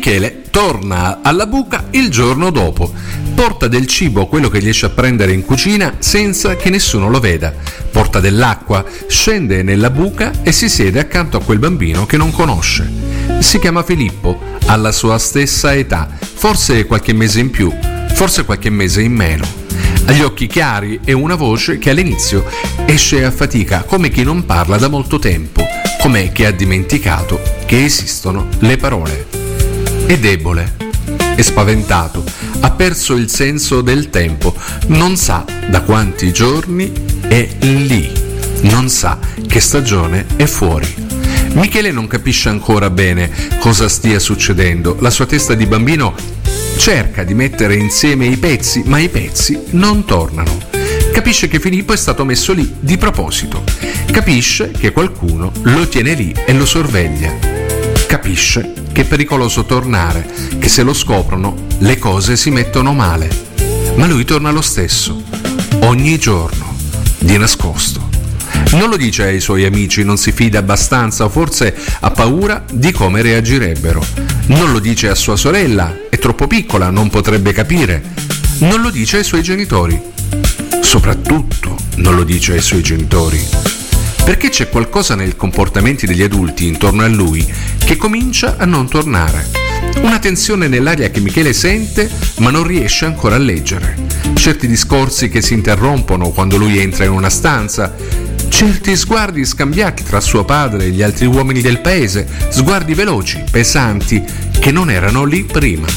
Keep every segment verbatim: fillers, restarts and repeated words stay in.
Michele torna alla buca il giorno dopo. Porta del cibo, quello che riesce a prendere in cucina, senza che nessuno lo veda. Porta dell'acqua, scende nella buca e si siede accanto a quel bambino che non conosce. Si chiama Filippo, ha la sua stessa età, forse qualche mese in più, forse qualche mese in meno. Ha gli occhi chiari e una voce che all'inizio esce a fatica, come chi non parla da molto tempo, come chi ha dimenticato che esistono le parole. È debole, è spaventato, ha perso il senso del tempo, non sa da quanti giorni è lì, non sa che stagione è fuori. Michele non capisce ancora bene cosa stia succedendo, la sua testa di bambino cerca di mettere insieme i pezzi, ma i pezzi non tornano. Capisce che Filippo è stato messo lì di proposito, capisce che qualcuno lo tiene lì e lo sorveglia, capisce che è pericoloso tornare, che se lo scoprono le cose si mettono male, ma lui torna lo stesso, ogni giorno, di nascosto. Non lo dice ai suoi amici, non si fida abbastanza o forse ha paura di come reagirebbero. Non lo dice a sua sorella, è troppo piccola, non potrebbe capire. Non lo dice ai suoi genitori. Soprattutto non lo dice ai suoi genitori. Perché c'è qualcosa nei comportamenti degli adulti intorno a lui che comincia a non tornare. Una tensione nell'aria che Michele sente ma non riesce ancora a leggere. Certi discorsi che si interrompono quando lui entra in una stanza. Certi sguardi scambiati tra suo padre e gli altri uomini del paese, sguardi veloci, pesanti, che non erano lì prima.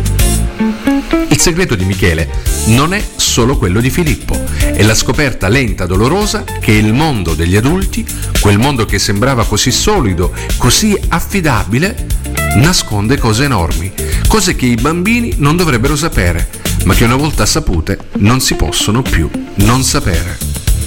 Il segreto di Michele non è solo quello di Filippo, è la scoperta lenta, dolorosa, che il mondo degli adulti, quel mondo che sembrava così solido, così affidabile, nasconde cose enormi, cose che i bambini non dovrebbero sapere, ma che una volta sapute non si possono più non sapere.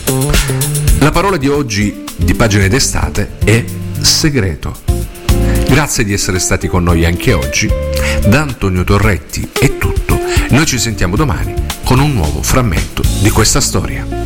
La parola di oggi di Pagine d'estate è segreto. Grazie di essere stati con noi anche oggi. Da Antonio Torretti è tutto. Noi ci sentiamo domani con un nuovo frammento di questa storia.